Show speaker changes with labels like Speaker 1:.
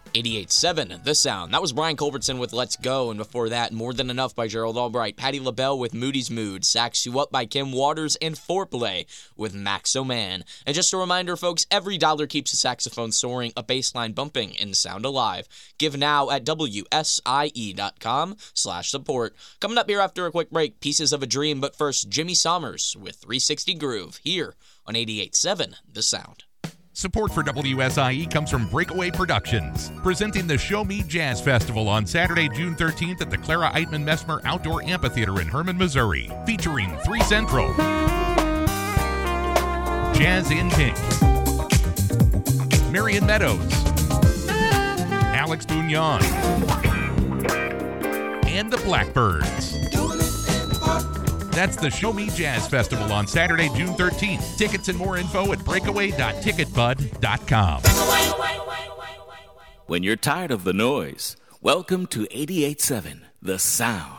Speaker 1: 88.7, The Sound. That was Brian Culbertson with Let's Go, and before that, More Than Enough by Gerald Albright, Patti LaBelle with Moody's Mood, Sax You Up by Kim Waters, and Foreplay with Max O'Man. And just a reminder, folks, every dollar keeps a saxophone soaring, a bass line bumping, and sound alive. Give now at WSIE.com/support. Coming up here after a quick break, Pieces of a Dream, but first, Jimmy Sommers with 360 Groove, here on 88.7, The Sound.
Speaker 2: Support for WSIE comes from Breakaway Productions, presenting the Show Me Jazz Festival on Saturday, June 13th at the Clara Eitman Messmer Outdoor Amphitheater in Herman, Missouri, featuring 3 Central, Jazz in Pink, Marion Meadows, Alex Bugnon, and the Blackbirds. That's the Show Me Jazz Festival on Saturday, June 13th. Tickets and more info at breakaway.ticketbud.com.
Speaker 3: When you're tired of the noise, welcome to 88.7, The Sound.